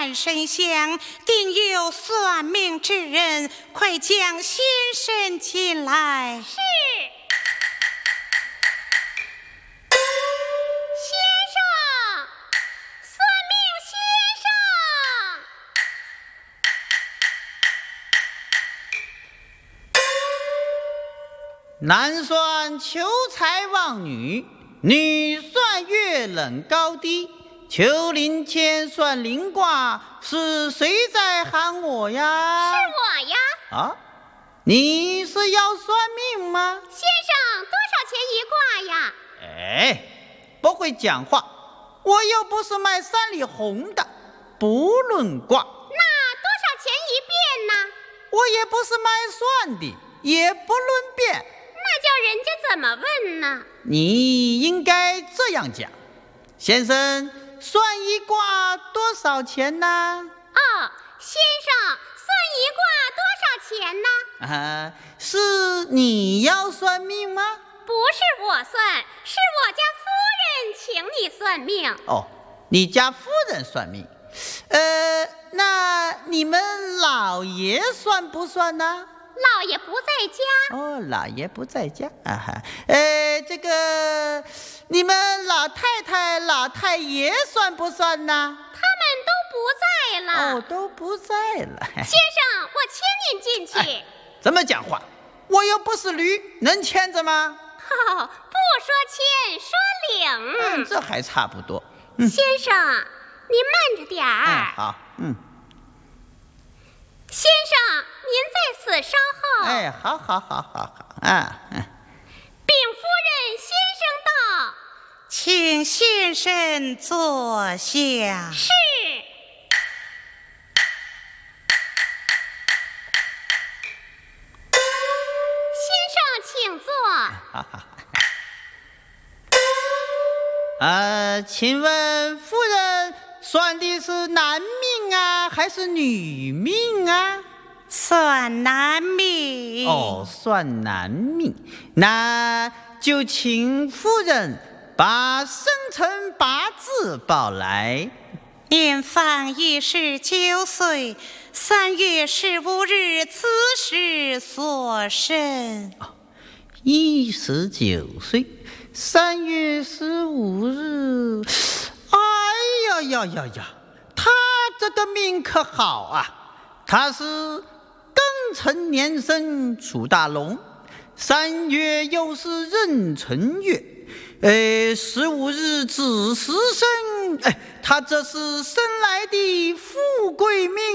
看神相，定有算命之人，快将先生进来。 是。 男算求财旺女，女算月冷高低。丘陵间算灵卦，是谁在喊我呀？ 是我呀。 啊，你是要算命吗？ 先生，多少钱一卦呀？ 哎，不会讲话，我又不是卖三里红的，不论卦。 那多少钱一遍呢？ 我也不是卖算的，也不论辩。 那叫人家怎么问呢？ 你应该这样讲，先生，算一卦多少钱呢？ 哦，先生，算一卦多少钱呢？ 是你要算命吗？ 不是我算，是我家夫人请你算命。 哦，你家夫人算命。那你们老爷算不算呢？ 老爷不在家。 哦，老爷不在家这个你们老太太老太爷算不算呢？ 他们都不在了。 哦，都不在了。 先生，我牵您进去。 怎么讲话？我又不是驴，能牵着吗？ 不说牵，说领。 这还差不多。 先生，您慢着点儿。 好。 先生，您在此稍后。 好。 禀夫人，先生到。 请先生坐下。 是。先生请坐。 请问夫人算的是男命啊，还是女命啊？ 算男命。 哦，算男命，那就请夫人把生辰八字报来。 年方29岁，3月15日此时所生。 19岁3月15日。哎呀，他这个命可好啊，他是庚辰年生，属大龙，3月又是壬辰月，15日子时生，他这是生来的富贵命。